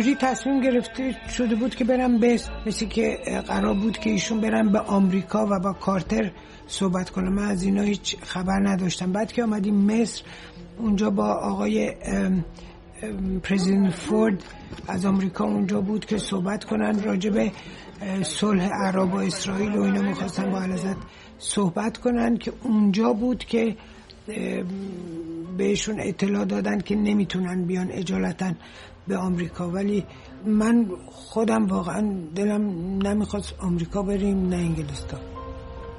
تصمیم گرفته شده بود که برن مثل که قرار بود که ایشون برن به آمریکا و با کارتر صحبت کنن. من از اینا هیچ خبر نداشتم. بعد که آمدیم مصر، اونجا با آقای پرزیدنت فورد از آمریکا اونجا بود که صحبت کنن راجع به صلح عرب و اسرائیل و اینا میخواستن با حضرت صحبت کنن، که اونجا بود که بهشون اطلاع دادن که نمیتونن بیان اجالتا به آمریکا. ولی من خودم واقعا دلم نمیخواست آمریکا بریم نه انگلستان.